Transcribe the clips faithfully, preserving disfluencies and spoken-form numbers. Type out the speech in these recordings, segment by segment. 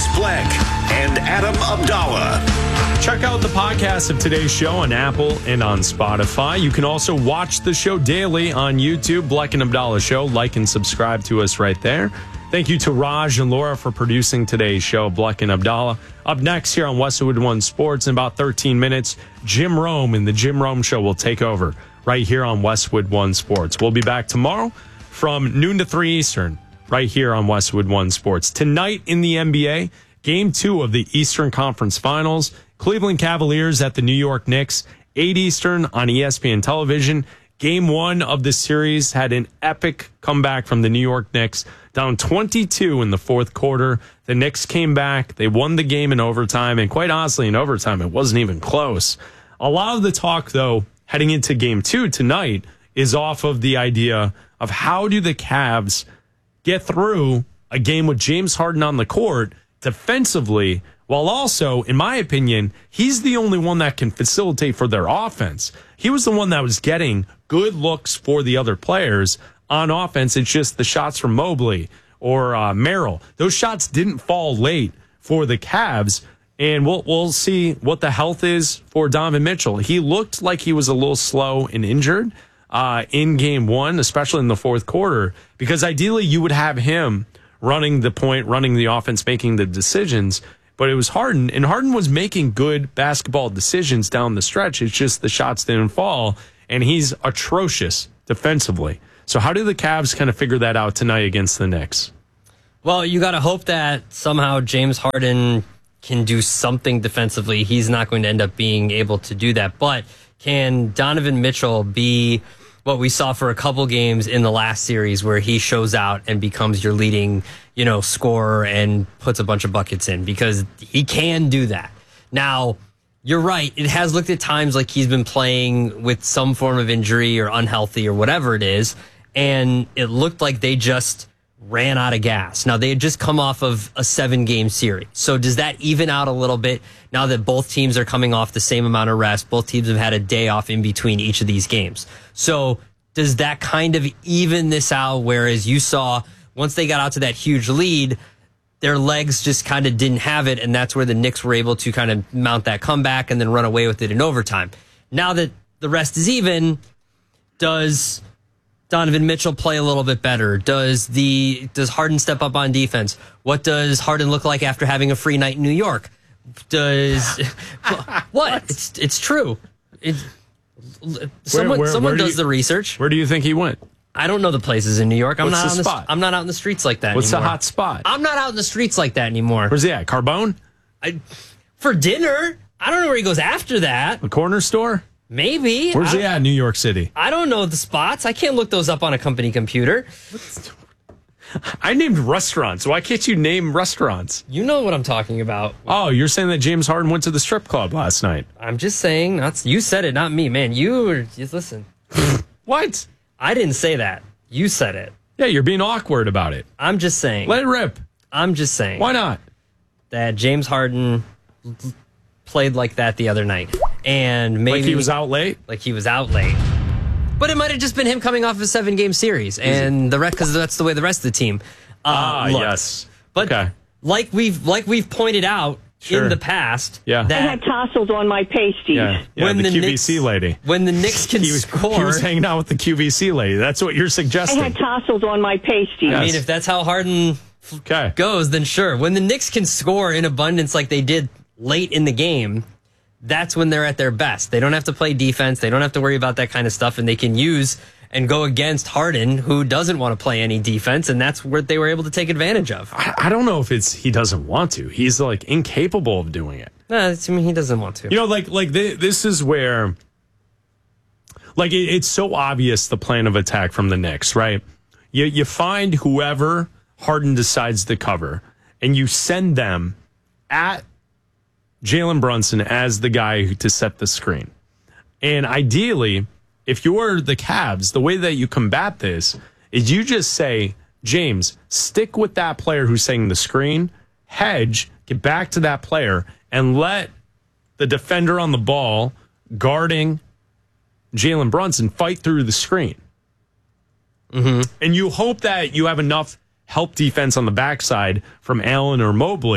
Chris Bleck and Adam Abdallah. Check out the podcast of today's show on Apple and on Spotify. You can also watch the show daily on YouTube, Bleck and Abdallah Show. Like and subscribe to us right there. Thank you to Raj and Laura for producing today's show, Bleck and Abdallah. Up next here on Westwood One Sports in about thirteen minutes, Jim Rome and the Jim Rome Show will take over right here on Westwood One Sports. We'll be back tomorrow from noon to three Eastern right here on Westwood One Sports. Tonight in the N B A, Game two of the Eastern Conference Finals. Cleveland Cavaliers at the New York Knicks, eight Eastern on E S P N television. Game one of the series had an epic comeback from the New York Knicks, down twenty-two in the fourth quarter. The Knicks came back. They won the game in overtime, and quite honestly, in overtime, it wasn't even close. A lot of the talk, though, heading into game two tonight is off of the idea of how do the Cavs get through a game with James Harden on the court defensively, while also, in my opinion, he's the only one that can facilitate for their offense. He was the one that was getting good looks for the other players on offense. It's just the shots from Mobley or uh, Merrill. Those shots didn't fall late for the Cavs, and we'll, we'll see what the health is for Donovan Mitchell. He looked like he was a little slow and injured uh, in game one, especially in the fourth quarter, because ideally you would have him running the point, running the offense, making the decisions. But it was Harden, and Harden was making good basketball decisions down the stretch. It's just the shots didn't fall, and he's atrocious defensively. So how do the Cavs kind of figure that out tonight against the Knicks? Well, you got to hope that somehow James Harden can do something defensively. He's not going to end up being able to do that. But can Donovan Mitchell be what we saw for a couple games in the last series where he shows out and becomes your leading, you know, scorer and puts a bunch of buckets in? Because he can do that. Now, you're right. It has looked at times like he's been playing with some form of injury or unhealthy or whatever it is. And it looked like they just ran out of gas. Now, they had just come off of a seven-game series. So does that even out a little bit now that both teams are coming off the same amount of rest? Both teams have had a day off in between each of these games. So does that kind of even this out, whereas you saw once they got out to that huge lead, their legs just kind of didn't have it, and that's where the Knicks were able to kind of mount that comeback and then run away with it in overtime. Now that the rest is even, does Donovan Mitchell play a little bit better? Does the does Harden step up on defense? What does Harden look like after having a free night in New York? Does what? what? It's it's true. It, someone where, someone where do does you, the research. Where do you think he went? I don't know the places in New York. I'm What's not the on the spot? I'm not out in the streets like that What's anymore. the hot spot? I'm not out in the streets like that anymore. Where's he at? Carbone? I, for dinner. I don't know where he goes after that. The corner store? Maybe. Where's I, he at in New York City? I don't know the spots. I can't look those up on a company computer. I named restaurants. Why can't you name restaurants? You know what I'm talking about. Oh, you're saying that James Harden went to the strip club last night. I'm just saying. Not, you said it, not me, man. You were, just listen. What? I didn't say that. You said it. Yeah, you're being awkward about it. I'm just saying. Let it rip. I'm just saying. Why not? That James Harden played like that the other night. And maybe like he was out late? Like he was out late. But it might have just been him coming off a seven-game series, and the rest because that's the way the rest of the team. Uh, ah, looked. yes. But okay. like we've like we've pointed out sure. in the past, yeah. I that had tassels on my pasties. Yeah, yeah when the, the Q V C Knicks, lady. When the Knicks can he was, score, he was hanging out with the Q V C lady. That's what you're suggesting. I had tassels on my pasties. Yes. I mean, if that's how Harden okay. goes, then sure. When the Knicks can score in abundance like they did late in the game, that's when they're at their best. They don't have to play defense. They don't have to worry about that kind of stuff, and they can use and go against Harden, who doesn't want to play any defense, and that's what they were able to take advantage of. I, I don't know if it's he doesn't want to. He's like incapable of doing it. No, I mean, he doesn't want to. You know, like like th- this is where, like it, it's so obvious the plan of attack from the Knicks, right? You you find whoever Harden decides to cover, and you send them at Jalen Brunson as the guy to set the screen. And ideally, if you're the Cavs, the way that you combat this is you just say, James, stick with that player who's setting the screen, hedge, get back to that player, and let the defender on the ball guarding Jalen Brunson fight through the screen. Mm-hmm. And you hope that you have enough help defense on the backside from Allen or Mobley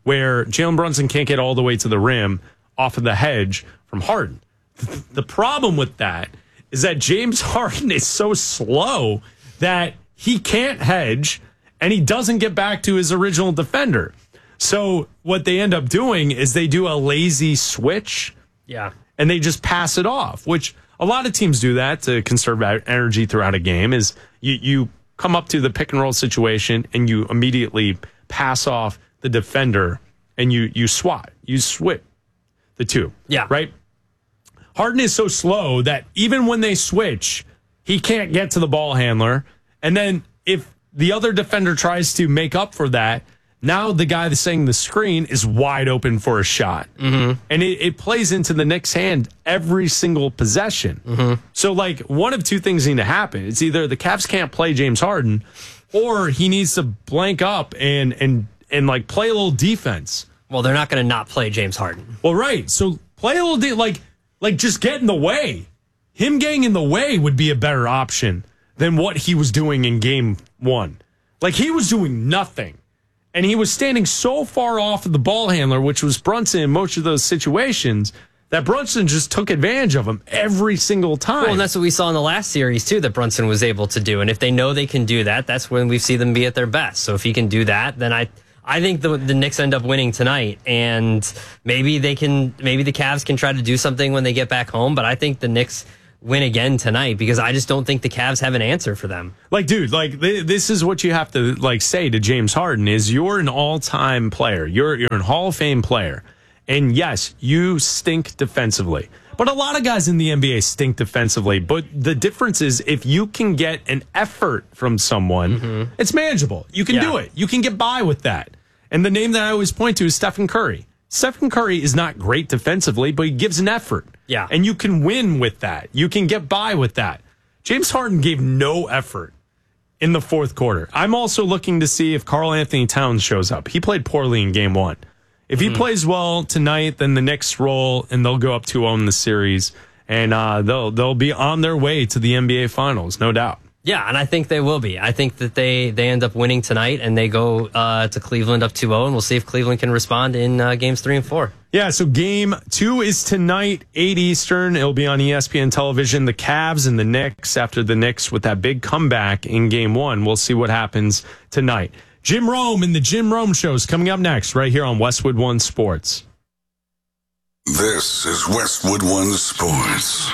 where Jalen Brunson can't get all the way to the rim off of the hedge from Harden. The problem with that is that James Harden is so slow that he can't hedge and he doesn't get back to his original defender. So what they end up doing is they do a lazy switch. Yeah. And they just pass it off, which a lot of teams do that to conserve energy throughout a game is you, you come up to the pick and roll situation and you immediately pass off the defender and you, you swat, you switch the two. Yeah. Right? Harden is so slow that even when they switch, he can't get to the ball handler. And then if the other defender tries to make up for that, now the guy that's setting the screen is wide open for a shot. Mm-hmm. And it, it plays into the Knicks' hand every single possession. Mm-hmm. So, like, one of two things need to happen. It's either the Cavs can't play James Harden or he needs to blank up and, and, and like, play a little defense. Well, they're not going to not play James Harden. Well, right. So, play a little de- like, like, just get in the way. Him getting in the way would be a better option than what he was doing in game one. Like, he was doing nothing. And he was standing so far off of the ball handler, which was Brunson in most of those situations, that Brunson just took advantage of him every single time. Well, and that's what we saw in the last series, too, that Brunson was able to do. And if they know they can do that, that's when we see them be at their best. So if he can do that, then I I think the, the Knicks end up winning tonight. And maybe they can, maybe the Cavs can try to do something when they get back home. But I think the Knicks win again tonight because I just don't think the Cavs have an answer for them. Like, dude, like th- this is what you have to like say to James Harden is you're an all-time player. You're you're an Hall of Fame player. And yes, you stink defensively. But a lot of guys in the N B A stink defensively. But the difference is if you can get an effort from someone, mm-hmm. it's manageable. You can yeah. do it. You can get by with that. And the name that I always point to is Stephen Curry. Stephen Curry is not great defensively, but he gives an effort. Yeah. And you can win with that. You can get by with that. James Harden gave no effort in the fourth quarter. I'm also looking to see if Karl Anthony Towns shows up. He played poorly in game one. If he mm-hmm. plays well tonight, then the Knicks roll and they'll go up two oh in the series. And uh, they'll they'll be on their way to the N B A Finals, no doubt. Yeah, and I think they will be. I think that they, they end up winning tonight and they go uh, to Cleveland up two oh, and we'll see if Cleveland can respond in uh, games three and four. Yeah, so game two is tonight, eight Eastern. It'll be on E S P N television. The Cavs and the Knicks after the Knicks with that big comeback in game one. We'll see what happens tonight. Jim Rome and the Jim Rome Show is coming up next right here on Westwood One Sports. This is Westwood One Sports.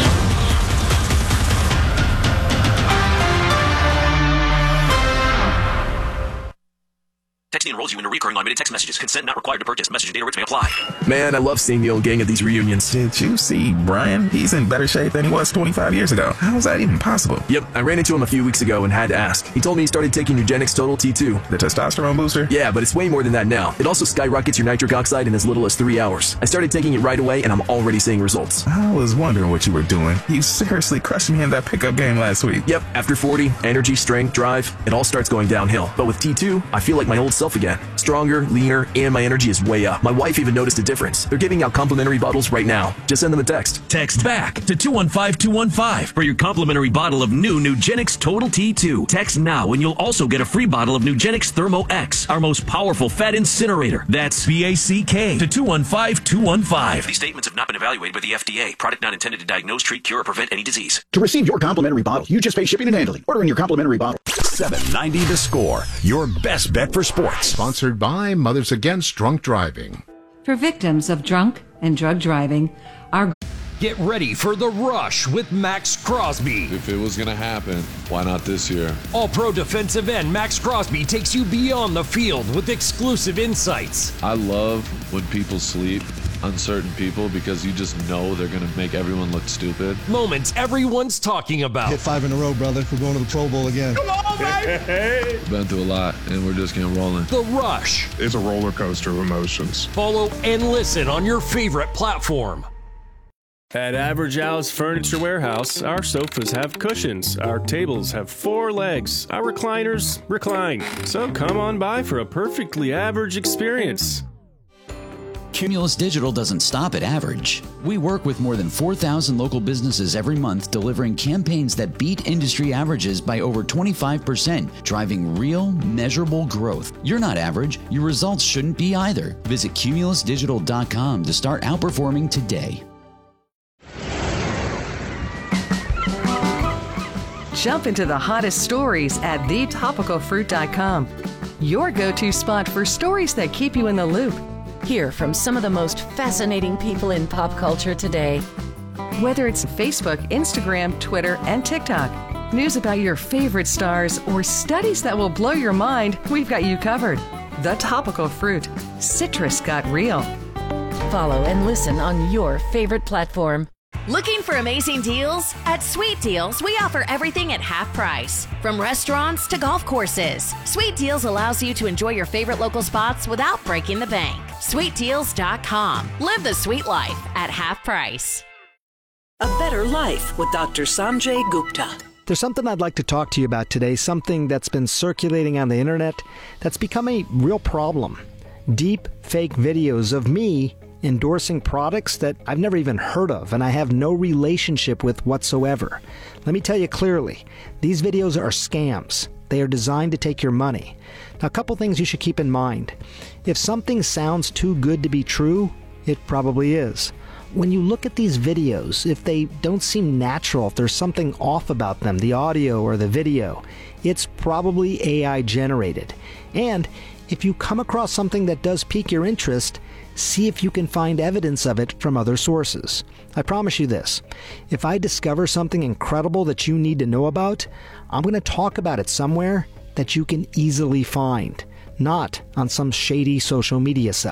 Texting enrolls you in a recurring unlimited text messages. Consent not required to purchase. Message and data rates may apply. Man, I love seeing the old gang at these reunions. Did you see Brian? He's in better shape than he was twenty-five years ago. How is that even possible? Yep, I ran into him a few weeks ago and had to ask. He told me he started taking Nugenix Total T two. The testosterone booster? Yeah, but it's way more than that now. It also skyrockets your nitric oxide in as little as three hours. I started taking it right away and I'm already seeing results. I was wondering what you were doing. You seriously crushed me in that pickup game last week. Yep, after forty, energy, strength, drive, it all starts going downhill. But with T two, I feel like my old self again. Stronger, leaner, and my energy is way up. My wife even noticed a difference. They're giving out complimentary bottles right now. Just send them a text. Text BACK to two one five two one five for your complimentary bottle of new Nugenix Total T two. Text now and you'll also get a free bottle of Nugenix Thermo X, our most powerful fat incinerator. That's B A C K to two one five two one five. These statements have not been evaluated by the F D A. Product not intended to diagnose, treat, cure, or prevent any disease. To receive your complimentary bottle, you just pay shipping and handling. Order in your complimentary bottle. seven ninety The Score, your best bet for sports. Sponsored by Mothers Against Drunk Driving. For victims of drunk and drug driving, our Get ready for The Rush with Max Crosby. If it was going to happen, why not this year? All-pro defensive end Max Crosby takes you beyond the field with exclusive insights. I love when people sleep, uncertain people, because you just know they're going to make everyone look stupid. Moments everyone's talking about. Hit five in a row, brother. We're going to the Pro Bowl again. Come on, baby! We've been through a lot, and we're just getting rolling. The Rush. It's a roller coaster of emotions. Follow and listen on your favorite platform. At Average Al's Furniture Warehouse, our sofas have cushions, our tables have four legs, our recliners recline. So come on by for a perfectly average experience. Cumulus Digital doesn't stop at average. We work with more than four thousand local businesses every month, delivering campaigns that beat industry averages by over twenty-five percent, driving real, measurable growth. You're not average. Your results shouldn't be either. Visit cumulus digital dot com to start outperforming today. Jump into the hottest stories at the topical fruit dot com. Your go-to spot for stories that keep you in the loop. Hear from some of the most fascinating people in pop culture today. Whether it's Facebook, Instagram, Twitter, and TikTok, news about your favorite stars, or studies that will blow your mind, we've got you covered. The Topical Fruit. Citrus got real. Follow and listen on your favorite platform. Looking for amazing deals? At Sweet Deals, we offer everything at half price. From restaurants to golf courses, Sweet Deals allows you to enjoy your favorite local spots without breaking the bank. sweet deals dot com. Live the sweet life at half price. A Better Life with Doctor Sanjay Gupta. There's something I'd like to talk to you about today, something that's been circulating on the internet that's become a real problem. Deep fake videos of me endorsing products that I've never even heard of and I have no relationship with whatsoever. Let me tell you clearly, these videos are scams. They are designed to take your money. Now, a couple things you should keep in mind. If something sounds too good to be true, it probably is. When you look at these videos, if they don't seem natural, if there's something off about them, the audio or the video, it's probably A I generated. And if you come across something that does pique your interest, see if you can find evidence of it from other sources. I promise you this, if I discover something incredible that you need to know about, I'm going to talk about it somewhere that you can easily find, not on some shady social media site.